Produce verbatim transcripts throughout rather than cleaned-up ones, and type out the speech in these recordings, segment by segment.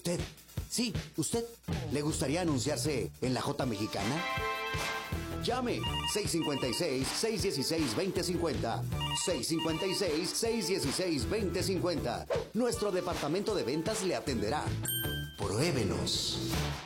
¿Usted? Sí, ¿usted? ¿Le gustaría anunciarse en la J Mexicana? Llame seis cinco seis, seis uno seis, dos cero cinco cero. seis cinco seis, seis uno seis, dos cero cinco cero. Nuestro departamento de ventas le atenderá. Pruébenos.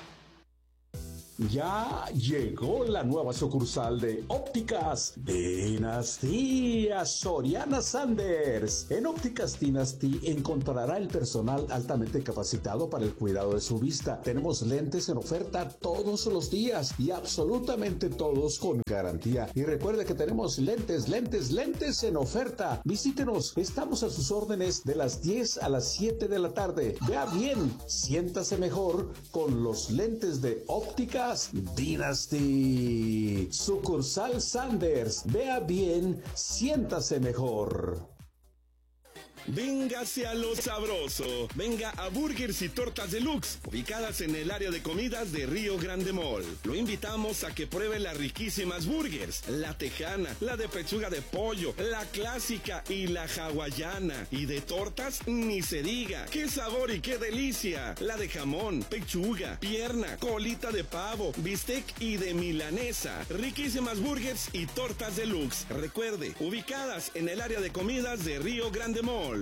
Ya llegó la nueva sucursal de Ópticas Dinastía Soriana Sanders. En Ópticas Dynasty encontrará el personal altamente capacitado para el cuidado de su vista. Tenemos lentes en oferta todos los días y absolutamente todos con garantía. Y recuerde que tenemos lentes, lentes, lentes en oferta. Visítenos, estamos a sus órdenes de las diez a las siete de la tarde. Vea bien, siéntase mejor con los lentes de Ópticas Dynasty. Sucursal Sanders. Vea bien, siéntase mejor. Véngase a lo sabroso. Venga a Burgers y Tortas Deluxe, ubicadas en el área de comidas de Río Grande Mall. Lo invitamos a que pruebe las riquísimas burgers, la tejana, la de pechuga de pollo, la clásica y la hawaiana. Y de tortas, ni se diga. ¡Qué sabor y qué delicia! La de jamón, pechuga, pierna, colita de pavo, bistec y de milanesa. Riquísimas burgers y tortas Deluxe. Recuerde, ubicadas en el área de comidas de Río Grande Mall.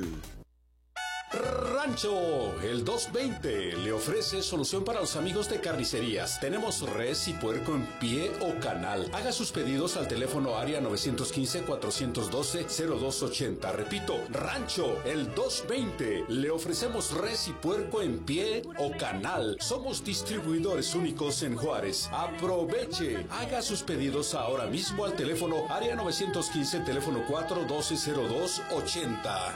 Rancho, el doscientos veinte, le ofrece solución para los amigos de carnicerías. Tenemos res y puerco en pie o canal. Haga sus pedidos al teléfono área nueve uno cinco, cuatro uno dos, cero dos ocho cero. Repito, Rancho, el doscientos veinte, le ofrecemos res y puerco en pie o canal. Somos distribuidores únicos en Juárez. Aproveche, haga sus pedidos ahora mismo al teléfono área nueve uno cinco, teléfono cuatro uno dos, cero dos ocho cero.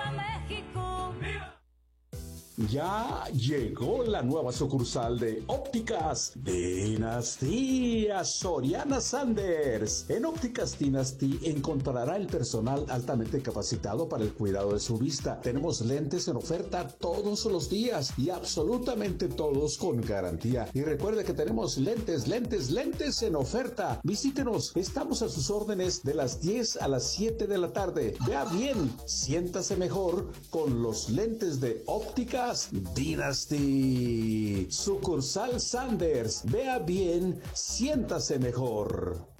Ya llegó la nueva sucursal de Ópticas Dinastía Soriana Sanders. En Ópticas Dynasty encontrará el personal altamente capacitado para el cuidado de su vista. Tenemos lentes en oferta todos los días y absolutamente todos con garantía. Y recuerde que tenemos lentes, lentes, lentes en oferta. Visítenos, estamos a sus órdenes de las diez a las siete de la tarde. Vea bien, siéntase mejor con los lentes de Ópticas Dynasty. Sucursal Sanders. Vea bien, siéntase mejor.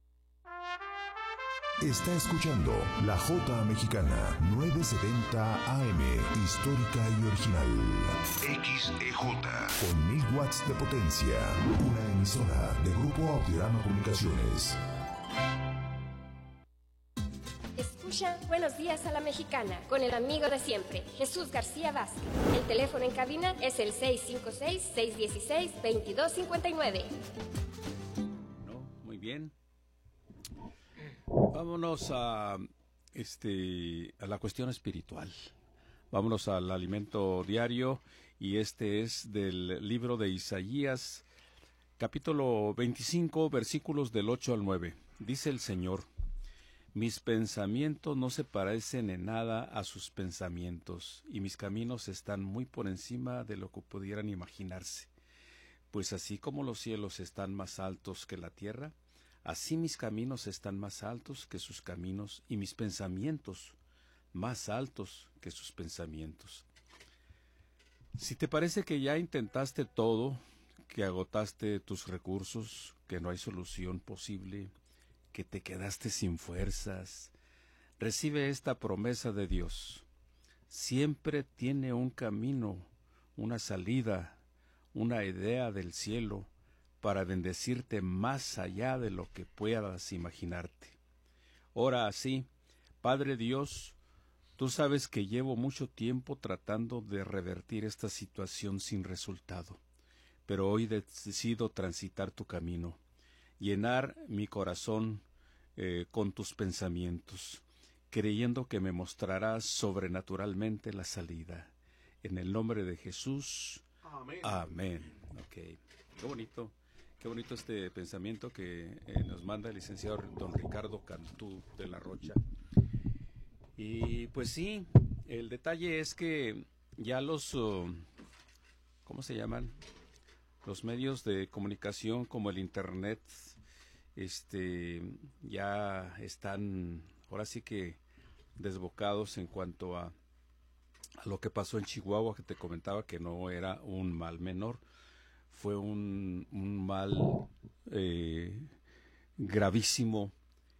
Está escuchando la J Mexicana nueve setenta A M, histórica y original. X E J con mil watts de potencia. Una emisora de Grupo Autirama Comunicaciones. Escucha Buenos Días a la Mexicana con el amigo de siempre, Jesús García Vázquez. El teléfono en cabina es el seis cinco seis, seis uno seis, dos dos cinco nueve. No, muy bien. Vámonos a este a la cuestión espiritual. Vámonos al alimento diario y este es del libro de Isaías, capítulo veinticinco, versículos del ocho al nueve. Dice el Señor: mis pensamientos no se parecen en nada a sus pensamientos, y mis caminos están muy por encima de lo que pudieran imaginarse. Pues así como los cielos están más altos que la tierra, así mis caminos están más altos que sus caminos, y mis pensamientos más altos que sus pensamientos. Si te parece que ya intentaste todo, que agotaste tus recursos, que no hay solución posible, que te quedaste sin fuerzas, recibe esta promesa de Dios. Siempre tiene un camino, una salida, una idea del cielo para bendecirte más allá de lo que puedas imaginarte. Ora así: Padre Dios, tú sabes que llevo mucho tiempo tratando de revertir esta situación sin resultado, pero hoy decido transitar tu camino, llenar mi corazón eh, con tus pensamientos, creyendo que me mostrarás sobrenaturalmente la salida. En el nombre de Jesús. Amén. Amén. Ok. Qué bonito. Qué bonito este pensamiento que eh, nos manda el licenciado don Ricardo Cantú de la Rocha. Y pues sí, el detalle es que ya los, uh, ¿cómo se llaman? Los medios de comunicación como el internet, este, ya están ahora sí que desbocados en cuanto a a lo que pasó en Chihuahua, que te comentaba que no era un mal menor, fue un, un mal eh, gravísimo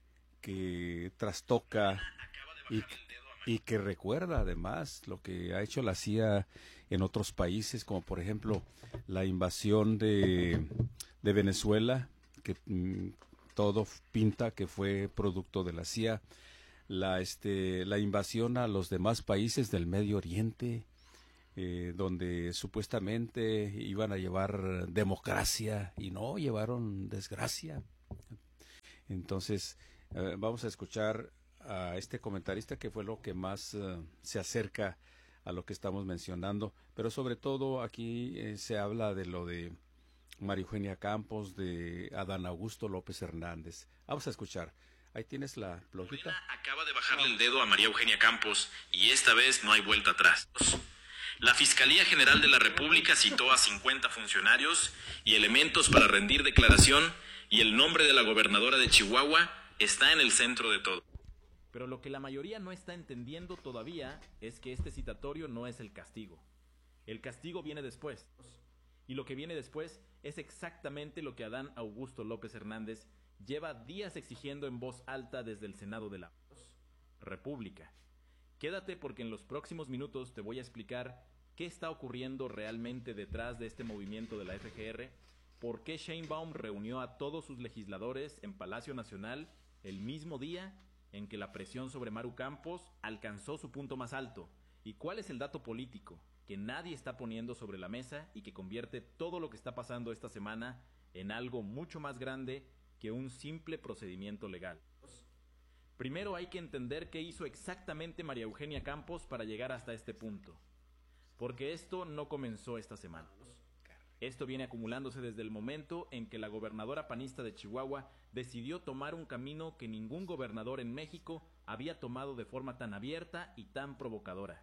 que trastoca y, y que recuerda además lo que ha hecho la C I A en otros países, como por ejemplo la invasión de, de Venezuela, que mm, todo pinta que fue producto de la C I A, la, este, la invasión a los demás países del Medio Oriente, eh, donde supuestamente iban a llevar democracia y no, llevaron desgracia. Entonces, eh, vamos a escuchar a este comentarista que fue lo que más uh, se acerca a lo que estamos mencionando, pero sobre todo aquí eh, se habla de lo de María Eugenia Campos, de Adán Augusto López Hernández. Vamos a escuchar. Ahí tienes la plojita. Acaba de bajarle el dedo a María Eugenia Campos y esta vez no hay vuelta atrás. La Fiscalía General de la República citó a cincuenta funcionarios y elementos para rendir declaración y el nombre de la gobernadora de Chihuahua está en el centro de todo. Pero lo que la mayoría no está entendiendo todavía es que este citatorio no es el castigo. El castigo viene después. Y lo que viene después es exactamente lo que Adán Augusto López Hernández lleva días exigiendo en voz alta desde el Senado de la República. Quédate porque en los próximos minutos te voy a explicar qué está ocurriendo realmente detrás de este movimiento de la F G R, por qué Sheinbaum reunió a todos sus legisladores en Palacio Nacional el mismo día en que la presión sobre Maru Campos alcanzó su punto más alto, y cuál es el dato político que nadie está poniendo sobre la mesa y que convierte todo lo que está pasando esta semana en algo mucho más grande que un simple procedimiento legal. Primero hay que entender qué hizo exactamente María Eugenia Campos para llegar hasta este punto, porque esto no comenzó esta semana. Esto viene acumulándose desde el momento en que la gobernadora panista de Chihuahua decidió tomar un camino que ningún gobernador en México había tomado de forma tan abierta y tan provocadora.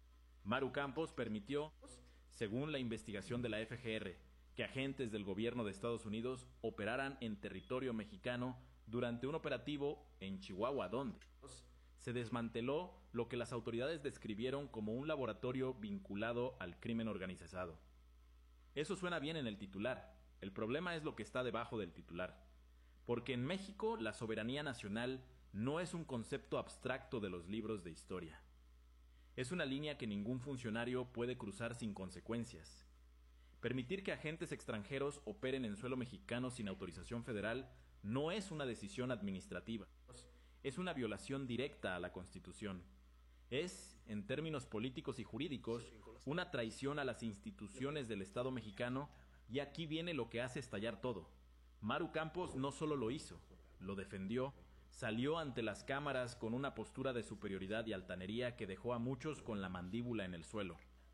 Maru Campos permitió, según la investigación de la F G R, que agentes del gobierno de Estados Unidos operaran en territorio mexicano durante un operativo en Chihuahua, donde se desmanteló lo que las autoridades describieron como un laboratorio vinculado al crimen organizado. Eso suena bien en el titular. El problema es lo que está debajo del titular. Porque en México la soberanía nacional no es un concepto abstracto de los libros de historia. Es una línea que ningún funcionario puede cruzar sin consecuencias. Permitir que agentes extranjeros operen en suelo mexicano sin autorización federal no es una decisión administrativa. Es una violación directa a la Constitución. Es, en términos políticos y jurídicos, una traición a las instituciones del Estado mexicano, y aquí viene lo que hace estallar todo. Maru Campos no solo lo hizo, lo defendió, salió ante las cámaras con una postura de superioridad y altanería que dejó a muchos con la mandíbula en el suelo.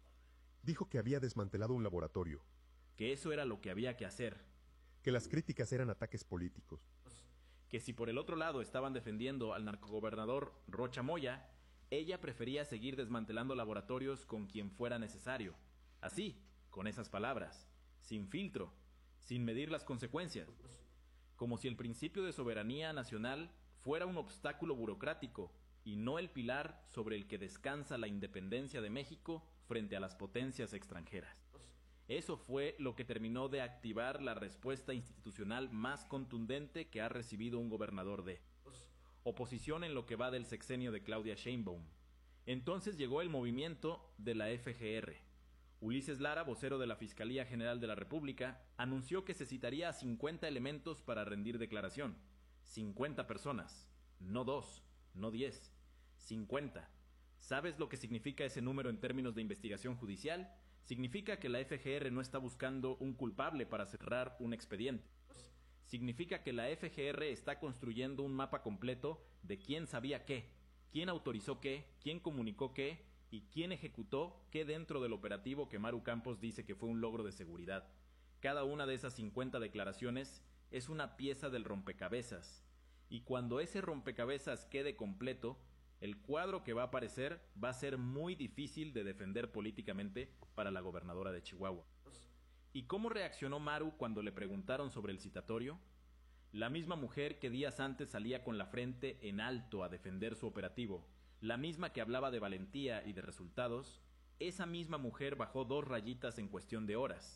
Dijo que había desmantelado un laboratorio. Que eso era lo que había que hacer. Que las críticas eran ataques políticos. Que si por el otro lado estaban defendiendo al narcogobernador Rocha Moya, ella prefería seguir desmantelando laboratorios con quien fuera necesario. Así, con esas palabras, sin filtro, sin medir las consecuencias. Como si el principio de soberanía nacional fuera un obstáculo burocrático y no el pilar sobre el que descansa la independencia de México frente a las potencias extranjeras. Eso fue lo que terminó de activar la respuesta institucional más contundente que ha recibido un gobernador de oposición en lo que va del sexenio de Claudia Sheinbaum. Entonces llegó el movimiento de la F G R. Ulises Lara, vocero de la Fiscalía General de la República, anunció que se citaría a cincuenta elementos para rendir declaración. cincuenta personas, no dos, no diez, cincuenta. ¿Sabes lo que significa ese número en términos de investigación judicial? Significa que la F G R no está buscando un culpable para cerrar un expediente. Significa que la F G R está construyendo un mapa completo de quién sabía qué, quién autorizó qué, quién comunicó qué y quién ejecutó qué dentro del operativo que Maru Campos dice que fue un logro de seguridad. Cada una de esas cincuenta declaraciones es una pieza del rompecabezas, y cuando ese rompecabezas quede completo, el cuadro que va a aparecer va a ser muy difícil de defender políticamente para la gobernadora de Chihuahua. ¿Y cómo reaccionó Maru cuando le preguntaron sobre el citatorio? La misma mujer que días antes salía con la frente en alto a defender su operativo, la misma que hablaba de valentía y de resultados, esa misma mujer bajó dos rayitas en cuestión de horas.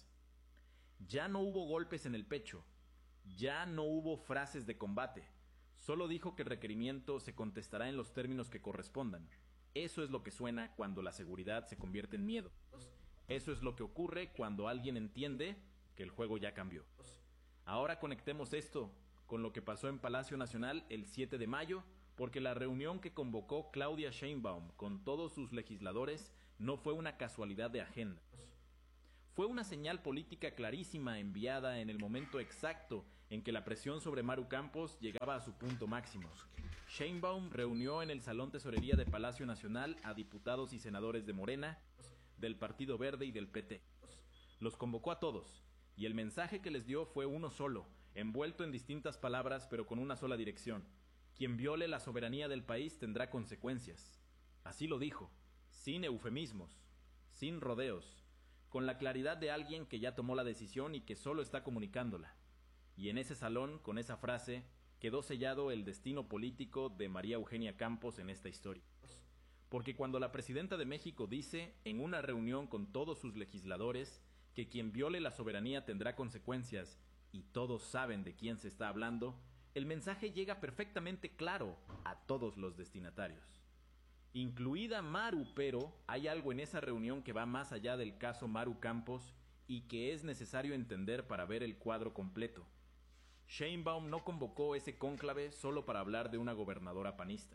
Ya no hubo golpes en el pecho, ya no hubo frases de combate, solo dijo que el requerimiento se contestará en los términos que correspondan. Eso es lo que suena cuando la seguridad se convierte en miedo. Eso es lo que ocurre cuando alguien entiende que el juego ya cambió. Ahora conectemos esto con lo que pasó en Palacio Nacional el siete de mayo, porque la reunión que convocó Claudia Sheinbaum con todos sus legisladores no fue una casualidad de agenda. Fue una señal política clarísima enviada en el momento exacto en que la presión sobre Maru Campos llegaba a su punto máximo. Sheinbaum reunió en el Salón Tesorería de Palacio Nacional a diputados y senadores de Morena, del Partido Verde y del P T. Los convocó a todos, y el mensaje que les dio fue uno solo, envuelto en distintas palabras pero con una sola dirección. Quien viole la soberanía del país tendrá consecuencias. Así lo dijo, sin eufemismos, sin rodeos, con la claridad de alguien que ya tomó la decisión y que solo está comunicándola. Y en ese salón, con esa frase, quedó sellado el destino político de María Eugenia Campos en esta historia. Porque cuando la presidenta de México dice, en una reunión con todos sus legisladores, que quien viole la soberanía tendrá consecuencias, y todos saben de quién se está hablando, el mensaje llega perfectamente claro a todos los destinatarios. Incluida Maru, pero hay algo en esa reunión que va más allá del caso Maru Campos y que es necesario entender para ver el cuadro completo. Sheinbaum no convocó ese cónclave solo para hablar de una gobernadora panista.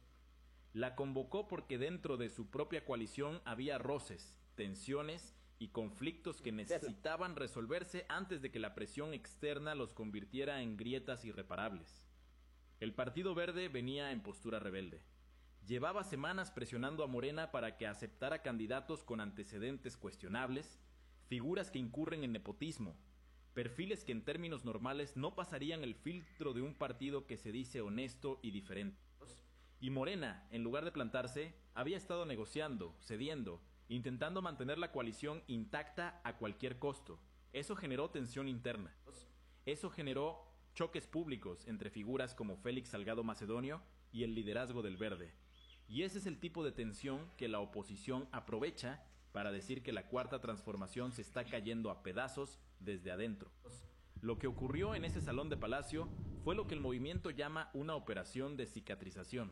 La convocó porque dentro de su propia coalición había roces, tensiones y conflictos que necesitaban resolverse antes de que la presión externa los convirtiera en grietas irreparables. El Partido Verde venía en postura rebelde. Llevaba semanas presionando a Morena para que aceptara candidatos con antecedentes cuestionables, figuras que incurren en nepotismo, perfiles que en términos normales no pasarían el filtro de un partido que se dice honesto y diferente. Y Morena, en lugar de plantarse, había estado negociando, cediendo, intentando mantener la coalición intacta a cualquier costo. Eso generó tensión interna. Eso generó choques públicos entre figuras como Félix Salgado Macedonio y el liderazgo del Verde. Y ese es el tipo de tensión que la oposición aprovecha para decir que la Cuarta Transformación se está cayendo a pedazos desde adentro. Lo que ocurrió en ese salón de Palacio fue lo que el movimiento llama una operación de cicatrización.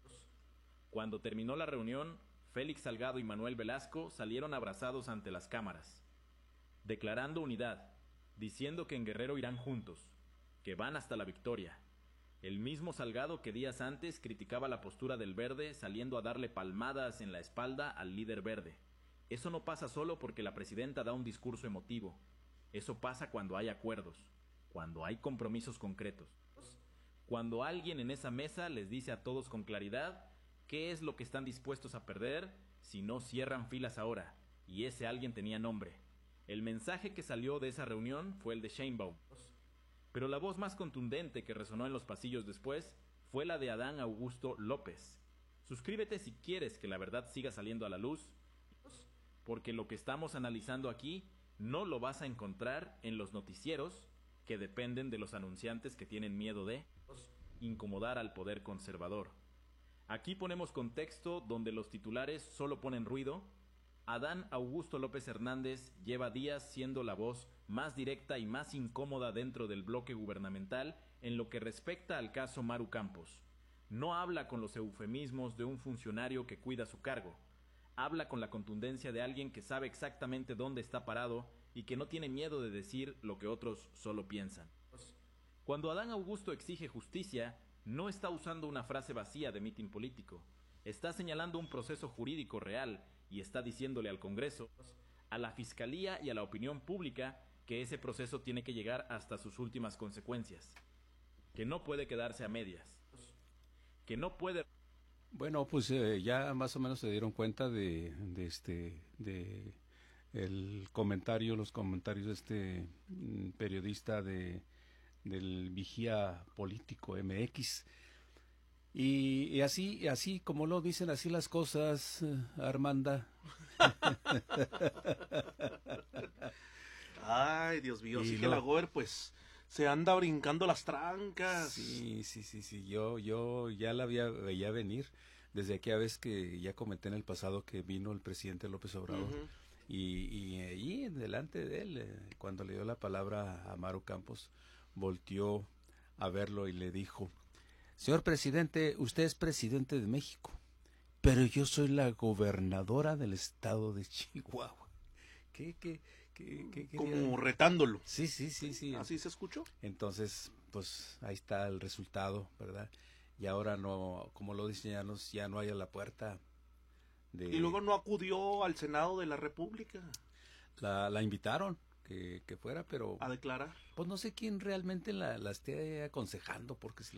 Cuando terminó la reunión, Félix Salgado y Manuel Velasco salieron abrazados ante las cámaras, declarando unidad, diciendo que en Guerrero irán juntos, que van hasta la victoria. El mismo Salgado que días antes criticaba la postura del Verde saliendo a darle palmadas en la espalda al líder verde. Eso no pasa solo porque la presidenta da un discurso emotivo. Eso pasa cuando hay acuerdos, cuando hay compromisos concretos. Cuando alguien en esa mesa les dice a todos con claridad qué es lo que están dispuestos a perder si no cierran filas ahora, y ese alguien tenía nombre. El mensaje que salió de esa reunión fue el de Sheinbaum. Pero la voz más contundente que resonó en los pasillos después fue la de Adán Augusto López. Suscríbete si quieres que la verdad siga saliendo a la luz, porque lo que estamos analizando aquí no lo vas a encontrar en los noticieros que dependen de los anunciantes que tienen miedo de incomodar al poder conservador. Aquí ponemos contexto donde los titulares solo ponen ruido. Adán Augusto López Hernández lleva días siendo la voz más directa y más incómoda dentro del bloque gubernamental en lo que respecta al caso Maru Campos. No habla con los eufemismos de un funcionario que cuida su cargo. Habla con la contundencia de alguien que sabe exactamente dónde está parado y que no tiene miedo de decir lo que otros solo piensan. Cuando Adán Augusto exige justicia, no está usando una frase vacía de mitin político. Está señalando un proceso jurídico real y está diciéndole al Congreso, a la Fiscalía y a la opinión pública que ese proceso tiene que llegar hasta sus últimas consecuencias, que no puede quedarse a medias, que no puede... Bueno, pues eh, ya más o menos se dieron cuenta de, de este, de el comentario, los comentarios de este mm, periodista de del Vigía Político M X. Y, y así, así como lo dicen, así las cosas, Armanda. Ay, Dios mío, Y sí lo- que la Gober, pues, se anda brincando las trancas. Sí, sí, sí, sí, yo, yo ya la había, veía venir. desde aquella vez que ya comenté en el pasado que vino el presidente López Obrador, uh-huh. y, y ahí en delante de él, eh, cuando le dio la palabra a Maru Campos, volteó a verlo y le dijo: señor presidente, usted es presidente de México, pero yo soy la gobernadora del estado de Chihuahua. ¿Qué, qué, qué, qué, qué Como quería? retándolo. Sí, sí, sí, sí. ¿Así se escuchó? Entonces, pues ahí está el resultado, ¿verdad? Y ahora no, como lo dicen, ya no, ya no hay a la puerta. De... Y luego no acudió al Senado de la República. La, la invitaron que, que fuera, pero... A declarar. Pues no sé quién realmente la, la esté aconsejando, porque si